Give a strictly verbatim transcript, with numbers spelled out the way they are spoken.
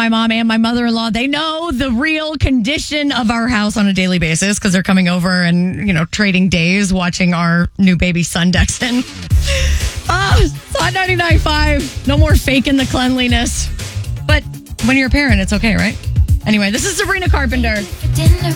my mom and my mother-in-law, they know the real condition of our house on a daily basis because they're coming over and, you know, trading days watching our new baby son, Dexton. Oh, it's Hot ninety-nine point five. No more faking the cleanliness. But when you're a parent, it's okay, right? Anyway, this is Sabrina Carpenter.